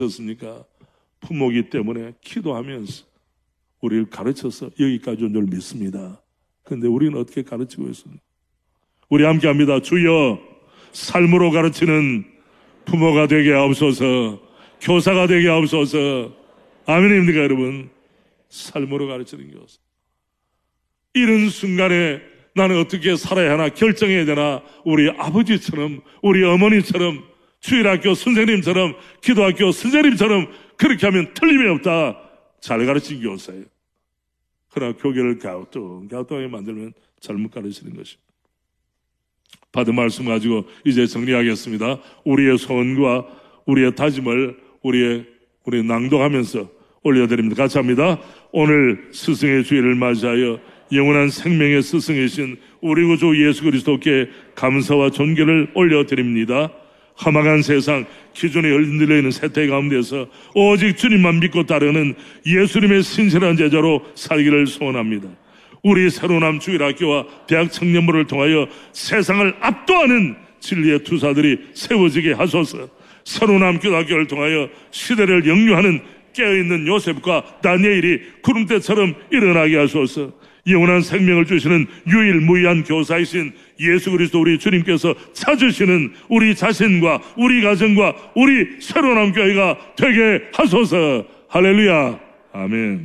그렇습니까? 부모기 때문에 기도하면서 우리를 가르쳐서 여기까지 온 줄 믿습니다. 그런데 우리는 어떻게 가르치고 있습니까? 우리 함께 합니다. 주여, 삶으로 가르치는 부모가 되게 하옵소서, 교사가 되게 하옵소서. 아멘입니까, 여러분? 삶으로 가르치는 교사. 이런 순간에 나는 어떻게 살아야 하나 결정해야 되나? 우리 아버지처럼, 우리 어머니처럼, 주일학교 선생님처럼, 기도학교 선생님처럼 그렇게 하면 틀림이 없다. 잘 가르친 교사예요. 그러나 교계를 갸우뚱하게 만들면 잘못 가르치는 것입니다. 받은 말씀 가지고 이제 정리하겠습니다. 우리의 소원과 우리의 다짐을 우리 낭독하면서 올려드립니다. 같이 합니다. 오늘 스승의 주일을 맞이하여 영원한 생명의 스승이신 우리 구주 예수 그리스도께 감사와 존경을 올려드립니다. 험악한 세상, 기준이 흔들려 있는 세태 가운데서 오직 주님만 믿고 따르는 예수님의 신실한 제자로 살기를 소원합니다. 우리 새로남 주일학교와 대학 청년부를 통하여 세상을 압도하는 진리의 투사들이 세워지게 하소서. 새로남 교학교를 통하여 시대를 역류하는 깨어있는 요셉과 다니엘이 구름대처럼 일어나게 하소서. 영원한 생명을 주시는 유일무이한 교사이신 예수 그리스도 우리 주님께서 찾으시는 우리 자신과 우리 가정과 우리 새로남 교회가 되게 하소서. 할렐루야. 아멘.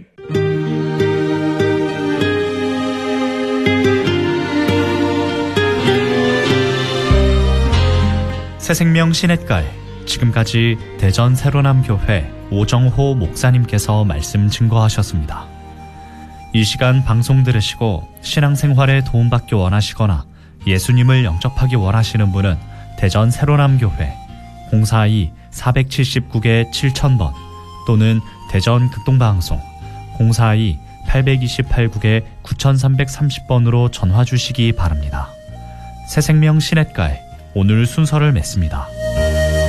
새생명 시냇가에 지금까지 대전 새로남교회 오정호 목사님께서 말씀 증거하셨습니다. 이 시간 방송 들으시고 신앙생활에 도움받기 원하시거나 예수님을 영접하기 원하시는 분은 대전 새로남교회 042-479-7000번 또는 대전 극동방송 042-828-9330번으로 전화 주시기 바랍니다. 새생명 시냇가에 오늘 순서를 맺습니다.